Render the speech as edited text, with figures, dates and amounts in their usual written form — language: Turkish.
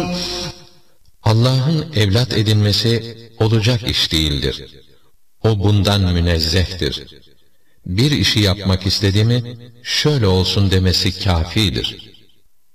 Allah'ın evlat edinmesi olacak iş değildir. O bundan münezzehtir. Bir işi yapmak istedi mi, şöyle olsun demesi kâfidir.